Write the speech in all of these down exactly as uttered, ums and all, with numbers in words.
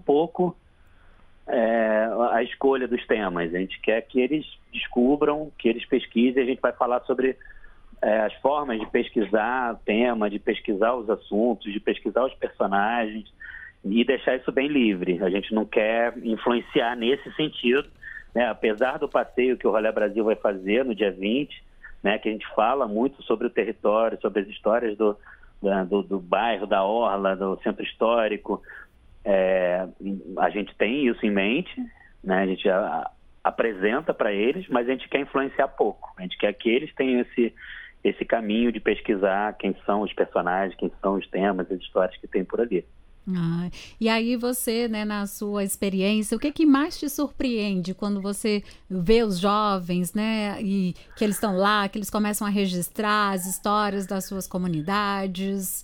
pouco é, a escolha dos temas. A gente quer que eles descubram, que eles pesquisem. A gente vai falar sobre é, as formas de pesquisar o tema, de pesquisar os assuntos, de pesquisar os personagens e deixar isso bem livre. A gente não quer influenciar nesse sentido, né? Apesar do passeio que o Rolê Brasil vai fazer no dia vinte, né, que a gente fala muito sobre o território, sobre as histórias do, da, do, do bairro, da orla, do centro histórico. É, a gente tem isso em mente, né? A gente a, apresenta para eles, mas a gente quer influenciar pouco. A gente quer que eles tenham esse, esse caminho de pesquisar quem são os personagens, quem são os temas, as histórias que tem por ali. Ah, e aí você, né, na sua experiência, o que que mais te surpreende quando você vê os jovens, né, e que eles estão lá, que eles começam a registrar as histórias das suas comunidades?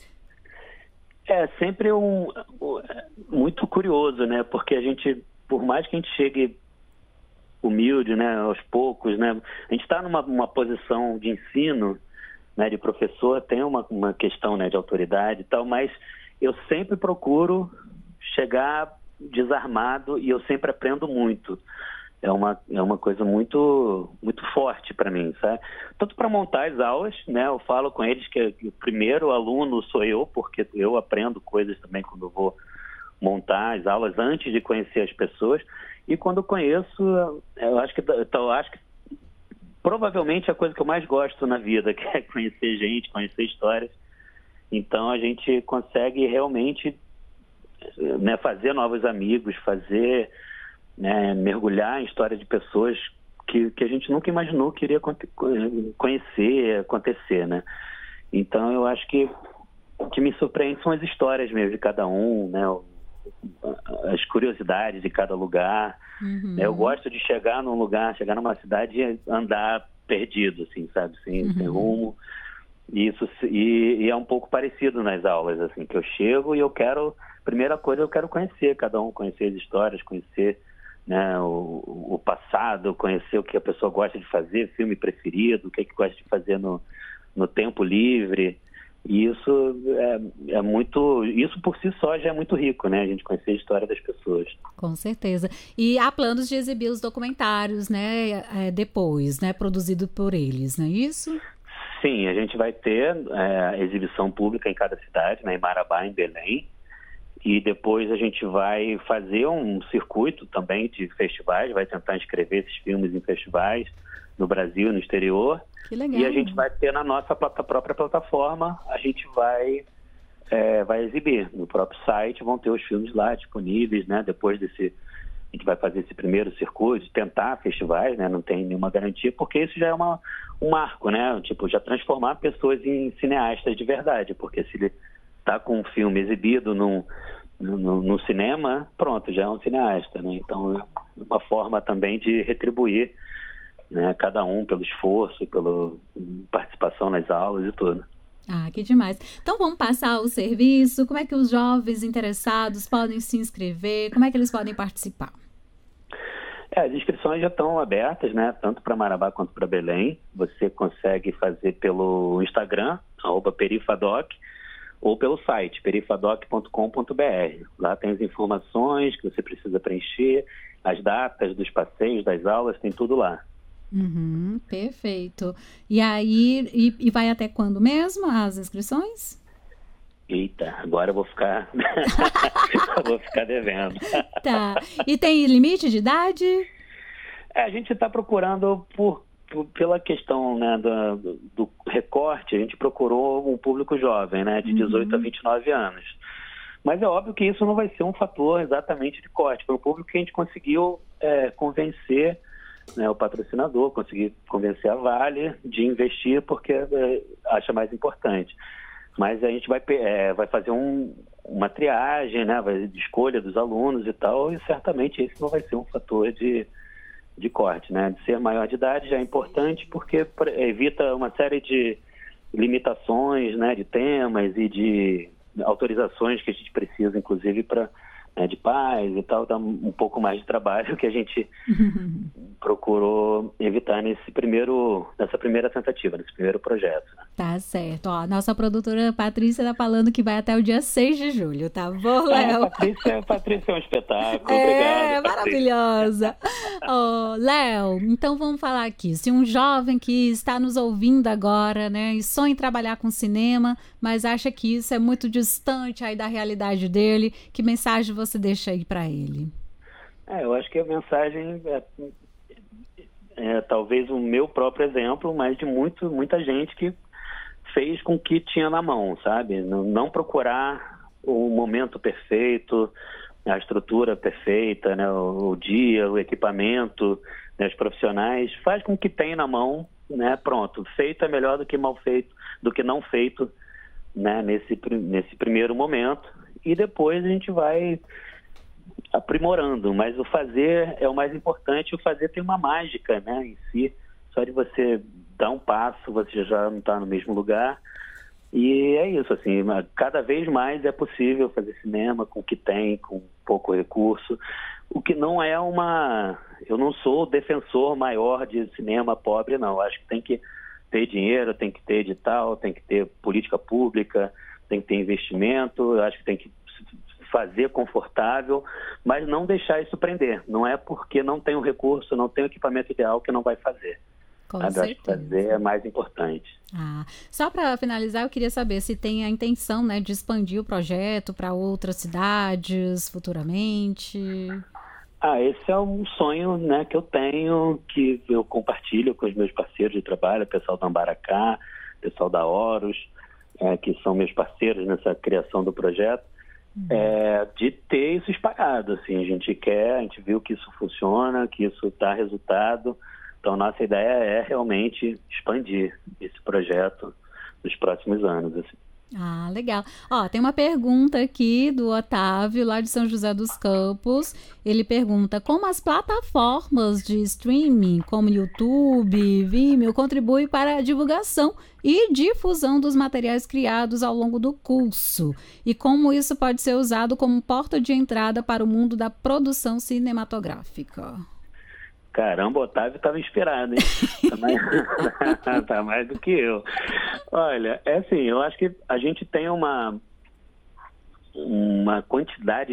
É sempre um, um muito curioso, né, porque a gente, por mais que a gente chegue humilde, né, aos poucos, né, a gente está numa uma posição de ensino, né, de professor, tem uma, uma questão, né, de autoridade e tal, mas eu sempre procuro chegar desarmado e eu sempre aprendo muito. É uma, é uma coisa muito, muito forte para mim, sabe? Tanto para montar as aulas, né? Eu falo com eles que, que o primeiro aluno sou eu, porque eu aprendo coisas também quando eu vou montar as aulas antes de conhecer as pessoas. E quando eu conheço, eu acho que, eu acho que provavelmente é a coisa que eu mais gosto na vida, que é conhecer gente, conhecer histórias. Então, a gente consegue realmente, né, fazer novos amigos, fazer, né, mergulhar em história de pessoas que, que a gente nunca imaginou que iria conhecer, acontecer, né? Então, eu acho que o que me surpreende são as histórias mesmo de cada um, né? As curiosidades de cada lugar. Uhum. Eu gosto de chegar num lugar, chegar numa cidade e andar perdido, assim, sabe? Sem, Uhum. sem rumo. Isso, e, e é um pouco parecido nas aulas, assim, que eu chego e eu quero, primeira coisa, eu quero conhecer cada um, conhecer as histórias, conhecer, né, o, o passado, conhecer o que a pessoa gosta de fazer, filme preferido, o que, é que gosta de fazer no, no tempo livre. E isso é, é muito, isso por si só já é muito rico, né, a gente conhecer a história das pessoas. Com certeza. E há planos de exibir os documentários, né, depois, né, produzido por eles, não é isso? Sim, a gente vai ter é, exibição pública em cada cidade, né, em Marabá, em Belém, e depois a gente vai fazer um circuito também de festivais, vai tentar inscrever esses filmes em festivais no Brasil, no exterior. Que legal. E a gente vai ter na nossa plata, própria plataforma, a gente vai, é, vai exibir no próprio site, vão ter os filmes lá disponíveis, né, depois desse... A gente vai fazer esse primeiro circuito, tentar festivais, né? Não tem nenhuma garantia, porque isso já é uma, um marco, né? Tipo, já transformar pessoas em cineastas de verdade, porque se ele está com um filme exibido num, no, no cinema, pronto, já é um cineasta, né? Então, é uma forma também de retribuir, né, cada um pelo esforço, pela participação nas aulas e tudo. Ah, que demais. Então vamos passar o serviço, como é que os jovens interessados podem se inscrever, como é que eles podem participar? É, as inscrições já estão abertas, né, tanto para Marabá quanto para Belém. Você consegue fazer pelo Instagram, arroba perifadoc, ou pelo site, perifadoc ponto com ponto b r. Lá tem as informações que você precisa preencher, as datas dos passeios, das aulas, tem tudo lá. Uhum, perfeito. E aí, e, e vai até quando mesmo as inscrições? Eita, agora eu vou ficar, eu vou ficar devendo. Tá. E tem limite de idade? É, a gente está procurando por, por, pela questão, né, do, do recorte, a gente procurou um público jovem, né, de dezoito a vinte e nove anos. Mas é óbvio que isso não vai ser um fator exatamente de corte. Foi um público que a gente conseguiu é, convencer, né, o patrocinador, conseguir convencer a Vale de investir porque é, acha mais importante. Mas a gente vai, é, vai fazer um, uma triagem, né, vai, de escolha dos alunos e tal, e certamente esse não vai ser um fator de, de corte, né? De ser maior de idade já é importante porque evita uma série de limitações, né, de temas e de autorizações que a gente precisa, inclusive, para, né, de pais e tal, dá um pouco mais de trabalho que a gente procurou evitar nesse primeiro, nessa primeira tentativa, nesse primeiro projeto. Tá certo. Ó, nossa produtora Patrícia tá falando que vai até o dia seis de julho, tá bom, Léo? Ah, Patrícia, Patrícia é um espetáculo. É, obrigado, maravilhosa. Oh, Léo, então vamos falar aqui. Se um jovem que está nos ouvindo agora, né, e sonha em trabalhar com cinema, mas acha que isso é muito distante aí da realidade dele, que mensagem você deixa aí para ele? É, eu acho que a mensagem é, é talvez o meu próprio exemplo, mas de muito, muita gente que fez com o que tinha na mão, sabe? Não, não procurar o momento perfeito, a estrutura perfeita, né? o, o dia, o equipamento, né? Os profissionais, faz com o que tem na mão, né? Pronto, feito é melhor do que mal feito, do que não feito, né? Nesse, nesse primeiro momento, e depois a gente vai aprimorando, mas o fazer é o mais importante. O fazer tem uma mágica, né, em si. Só de você dar um passo, você já não está no mesmo lugar. E é isso, assim, cada vez mais é possível fazer cinema com o que tem, com pouco recurso. O que não é uma... Eu não sou o defensor maior de cinema pobre, não. Acho que tem que ter dinheiro, tem que ter edital, tem que ter política pública, tem que ter investimento. Eu acho que tem que fazer confortável, mas não deixar isso prender. Não é porque não tem o recurso, não tem o equipamento ideal que não vai fazer. Com Sabe? certeza. Acho que fazer é mais importante. Ah, só para finalizar, eu queria saber se tem a intenção, né, de expandir o projeto para outras cidades futuramente. Ah, esse é um sonho, né, que eu tenho, que eu compartilho com os meus parceiros de trabalho, o pessoal da Ambaracá, o pessoal da Horus, é, que são meus parceiros nessa criação do projeto. É, de ter isso espalhado, assim, a gente quer, a gente viu que isso funciona, que isso dá resultado, então nossa ideia é realmente expandir esse projeto nos próximos anos, assim. Ah, legal. Ó, tem uma pergunta aqui do Otávio, lá de São José dos Campos. Ele pergunta como as plataformas de streaming, como YouTube, Vimeo, contribuem para a divulgação e difusão dos materiais criados ao longo do curso e como isso pode ser usado como porta de entrada para o mundo da produção cinematográfica. Caramba, o Otávio estava inspirado, hein? Tá mais... tá mais do que eu. Olha, é assim, eu acho que a gente tem uma, uma quantidade